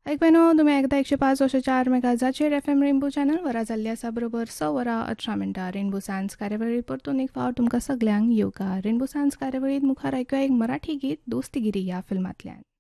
ऐकवेनो तुमी आयकता 105.4 मेगाजाचेर FM rainbow channel वरा जाल्ली आसा बरोबर 6:18 रेनबो सायन्स कार्यावळी परतून एक फावट तुमकां सगल्यांक येवकार. रेनबो सायन्स कार्यावळीत मुखार ऐकूया एक मराठी गीत दोस्तीगिरी ह्या फिल्मांतल्यान.